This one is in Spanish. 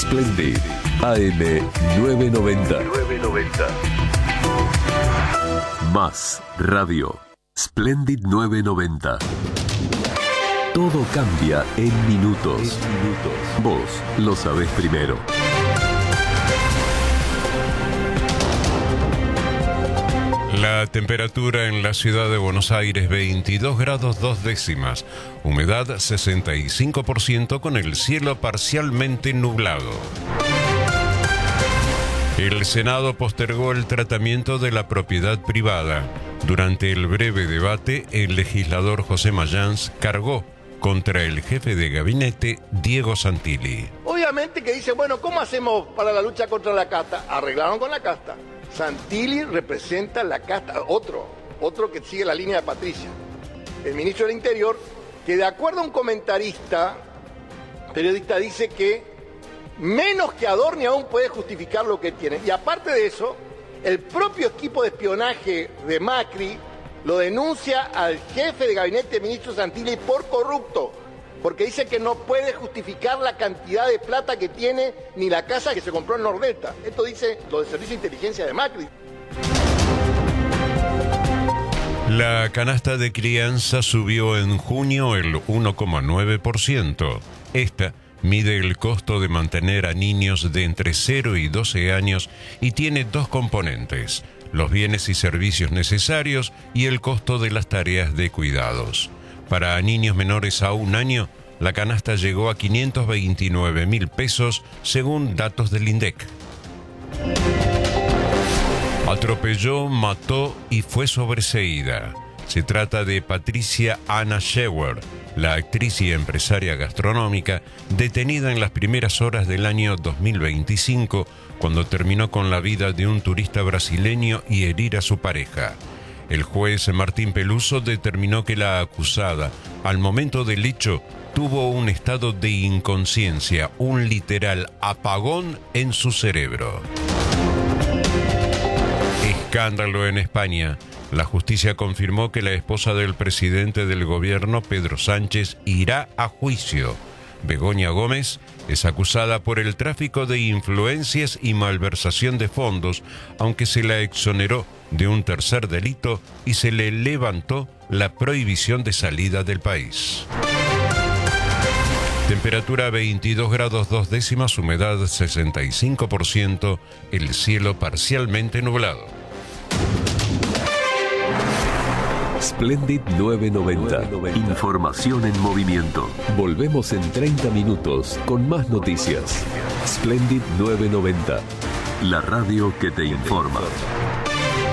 Splendid, AM 990. Más radio. Splendid 990. Todo cambia en minutos. Vos lo sabés primero. La temperatura en la ciudad de Buenos Aires, 22 grados 2 décimas. Humedad 65% con el cielo parcialmente nublado. El Senado postergó el tratamiento de la propiedad privada. Durante el breve debate, el legislador José Mayans cargó contra el jefe de gabinete, Diego Santilli. Obviamente que dice, bueno, ¿cómo hacemos para la lucha contra la casta? Arreglaron con la casta. Santilli representa la casta, otro que sigue la línea de Patricia, el ministro del Interior, que de acuerdo a un periodista dice que menos que Adorni aún puede justificar lo que tiene. Y aparte de eso, el propio equipo de espionaje de Macri lo denuncia al jefe de gabinete de ministro Santilli por corrupto, porque dice que no puede justificar la cantidad de plata que tiene ni la casa que se compró en Nordelta. Esto dice lo del Servicio de Inteligencia de Macri. La canasta de crianza subió en junio el 1,9%. Esta mide el costo de mantener a niños de entre 0 y 12 años y tiene dos componentes: los bienes y servicios necesarios y el costo de las tareas de cuidados. Para niños menores a 1 año, la canasta llegó a 529.000 pesos, según datos del INDEC. Atropelló, mató y fue sobreseída. Se trata de Patricia Anna Scheuer, la actriz y empresaria gastronómica, detenida en las primeras horas del año 2025, cuando terminó con la vida de un turista brasileño y herir a su pareja. El juez Martín Peluso determinó que la acusada, al momento del hecho, tuvo un estado de inconsciencia, un literal apagón en su cerebro. Escándalo en España. La justicia confirmó que la esposa del presidente del gobierno, Pedro Sánchez, irá a juicio. Begoña Gómez es acusada por el tráfico de influencias y malversación de fondos, aunque se la exoneró de un tercer delito y se le levantó la prohibición de salida del país. Temperatura 22 grados 2 décimas, humedad 65%, el cielo parcialmente nublado. Splendid 990. Información en movimiento. Volvemos en 30 minutos con más noticias. Splendid 990. La radio que te informa.